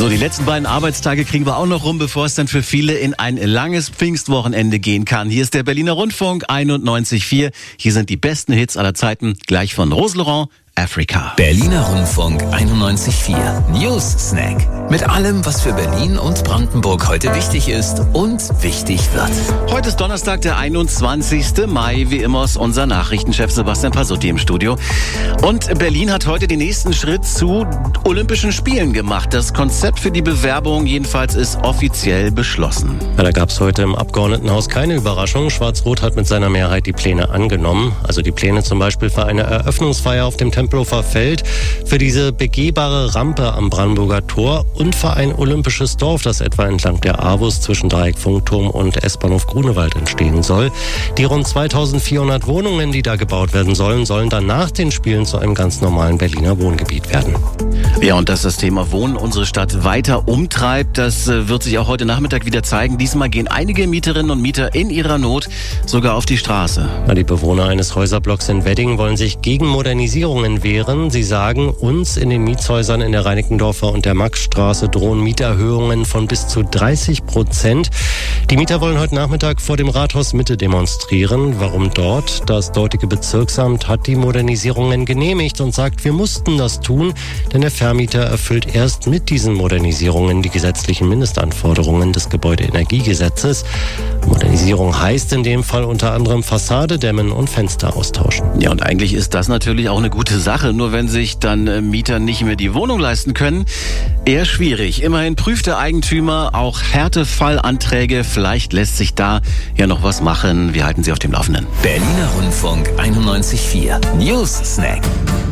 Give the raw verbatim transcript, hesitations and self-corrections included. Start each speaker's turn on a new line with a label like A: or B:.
A: So, die letzten beiden Arbeitstage kriegen wir auch noch rum, bevor es dann für viele in ein langes Pfingstwochenende gehen kann. Hier ist der Berliner Rundfunk einundneunzig Komma vier. Hier sind die besten Hits aller Zeiten, gleich von Rose Laurent, Africa.
B: Berliner Rundfunk einundneunzig Komma vier. News Snack. Mit allem, was für Berlin und Brandenburg heute wichtig ist und wichtig wird.
A: Heute ist Donnerstag, der einundzwanzigste Mai. Wie immer ist unser Nachrichtenchef Sebastian Pasutti im Studio. Und Berlin hat heute den nächsten Schritt zu Olympischen Spielen gemacht. Das Konzept für die Bewerbung jedenfalls ist offiziell beschlossen.
C: Ja, da gab es heute im Abgeordnetenhaus keine Überraschung. Schwarz-Rot hat mit seiner Mehrheit die Pläne angenommen. Also die Pläne zum Beispiel für eine Eröffnungsfeier auf dem Tempelhofer Feld, für diese begehbare Rampe am Brandenburger Tor und für ein olympisches Dorf, das etwa entlang der Avus zwischen Dreieck Funkturm und S-Bahnhof Grunewald entstehen soll. Die rund zweitausendvierhundert Wohnungen, die da gebaut werden sollen, sollen dann nach den Spielen zu einem ganz normalen Berliner Wohngebiet werden.
A: Ja, und dass das Thema Wohnen unsere Stadt weiter umtreibt, das wird sich auch heute Nachmittag wieder zeigen. Diesmal gehen einige Mieterinnen und Mieter in ihrer Not sogar auf die Straße.
C: Ja, die Bewohner eines Häuserblocks in Wedding wollen sich gegen Modernisierungen wehren. Sie sagen, uns in den Mietshäusern in der Reinickendorfer und der Maxstraße drohen Mieterhöhungen von bis zu dreißig Prozent. Die Mieter wollen heute Nachmittag vor dem Rathaus Mitte demonstrieren. Warum dort? Das dortige Bezirksamt hat die Modernisierungen genehmigt und sagt, wir mussten das tun, denn der Vermieter erfüllt erst mit diesen Modernisierungen die gesetzlichen Mindestanforderungen des Gebäudeenergiegesetzes. Modernisierung heißt in dem Fall unter anderem Fassade dämmen und Fenster austauschen.
A: Ja, und eigentlich ist das natürlich auch eine gute Sache. Nur wenn sich dann äh, Mieter nicht mehr die Wohnung leisten können, eher schwierig. Immerhin prüft der Eigentümer auch Härtefallanträge. Vielleicht lässt sich da ja noch was machen. Wir halten Sie auf dem Laufenden.
B: Berliner Rundfunk einundneunzig Komma vier. News Snack.